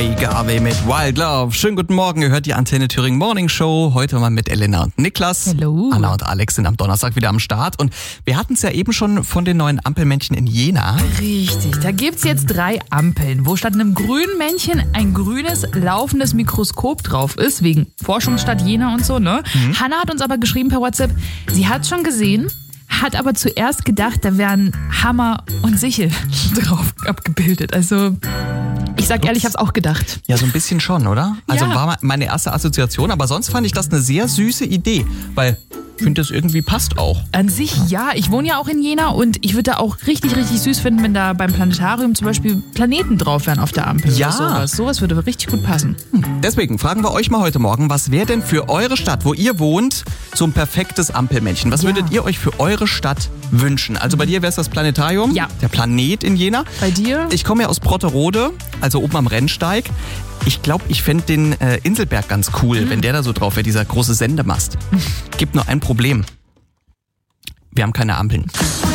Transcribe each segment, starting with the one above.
Ray Garvey mit Wild Love. Schönen guten Morgen, ihr hört die Antenne Thüringen Morning Show. Heute mal mit Elena und Niklas. Hallo. Anna und Alex sind am Donnerstag wieder am Start. Und wir hatten es ja eben schon von den neuen Ampelmännchen in Jena. Richtig, da gibt's jetzt 3 Ampeln, wo statt einem grünen Männchen ein grünes, laufendes Mikroskop drauf ist, wegen Forschungsstadt Jena und so, ne? Hanna hat uns aber geschrieben per WhatsApp, sie hat's schon gesehen, hat aber zuerst gedacht, da wären Hammer und Sichel drauf abgebildet. Also, ich sag ehrlich, ich hab's auch gedacht. Ja, so ein bisschen schon, oder? Also Ja. war meine erste Assoziation, aber sonst fand ich das eine sehr süße Idee, weil ich finde, das irgendwie passt auch. An sich ja, ich wohne ja auch in Jena und ich würde da auch richtig, richtig süß finden, wenn da beim Planetarium zum Beispiel Planeten drauf wären auf der Ampel. Ja. Oder sowas. Sowas würde richtig gut passen. Deswegen fragen wir euch mal heute Morgen, was wäre denn für eure Stadt, wo ihr wohnt, so ein perfektes Ampelmännchen? Was würdet ihr euch für eure Stadt wünschen? Also bei dir wäre es das Planetarium, Ja. der Planet in Jena. Bei dir? Ich komme ja aus Brotterode, also oben am Rennsteig. Ich glaube, ich fände den Inselberg ganz cool, wenn der da so drauf wäre, dieser große Sendemast. Gibt nur ein Problem. Wir haben keine Ampeln.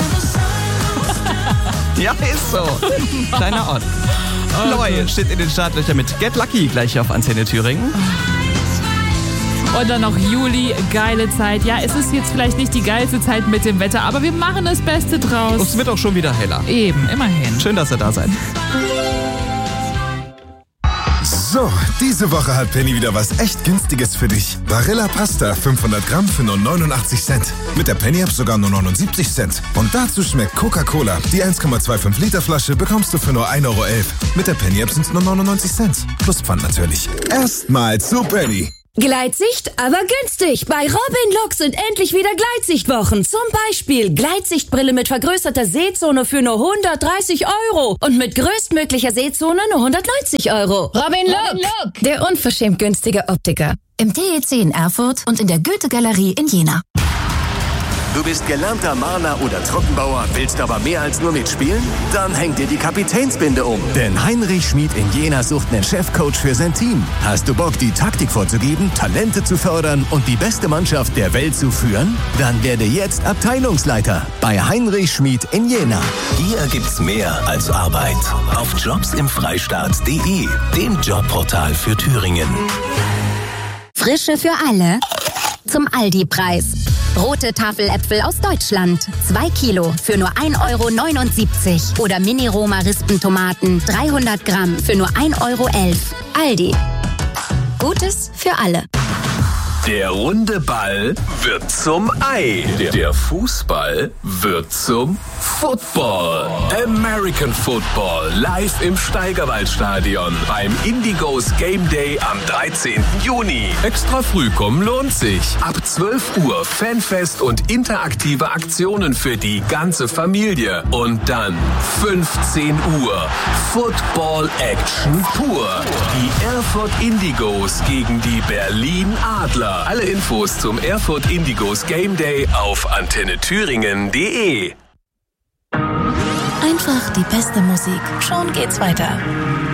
Ja, ist so. Kleiner Ort. Neu steht in den Startlöchern mit Get Lucky gleich auf Antenne Thüringen. Und dann noch Juli, geile Zeit. Ja, es ist jetzt vielleicht nicht die geilste Zeit mit dem Wetter, aber wir machen das Beste draus. Es wird auch schon wieder heller. Eben, immerhin. Schön, dass ihr da seid. So, diese Woche hat Penny wieder was echt Günstiges für dich. Barilla Pasta 500 Gramm für nur 89 Cent. Mit der Penny-App sogar nur 79 Cent. Und dazu schmeckt Coca-Cola. Die 1,25 Liter Flasche bekommst du für nur 1,11 Euro. Mit der Penny-App sind es nur 99 Cent. Plus Pfand natürlich. Erstmal zu Penny. Gleitsicht, aber günstig. Bei Robin Look sind endlich wieder Gleitsichtwochen. Zum Beispiel Gleitsichtbrille mit vergrößerter Sehzone für nur 130 Euro. Und mit größtmöglicher Sehzone nur 190 Euro. Robin Look, Der unverschämt günstige Optiker. im TEC in Erfurt und in der Goethe-Galerie in Jena. Du bist gelernter Maler oder Trockenbauer, willst aber mehr als nur mitspielen? Dann hängt dir die Kapitänsbinde um. Denn Heinrich Schmid in Jena sucht einen Chefcoach für sein Team. Hast du Bock, die Taktik vorzugeben, Talente zu fördern und die beste Mannschaft der Welt zu führen? Dann werde jetzt Abteilungsleiter bei Heinrich Schmid in Jena. Hier gibt's mehr als Arbeit. Auf jobsimfreistaat.de, dem Jobportal für Thüringen. Frische für alle zum Aldi-Preis. Rote Tafeläpfel aus Deutschland. 2 Kilo für nur 1,79 Euro. Oder Mini-Roma-Rispentomaten 300 Gramm für nur 1,11 Euro. Aldi. Gutes für alle. Der runde Ball wird zum Ei. Der Fußball wird zum Football. American Football live im Steigerwaldstadion beim Indigos Game Day am 13. Juni. Extra früh kommen lohnt sich. Ab 12 Uhr Fanfest und interaktive Aktionen für die ganze Familie. Und dann 15 Uhr Football Action pur. Die Erfurt Indigos gegen die Berlin Adler. Alle Infos zum Erfurt Indigos Game Day auf antennethüringen.de. Einfach die beste Musik. Schon geht's weiter.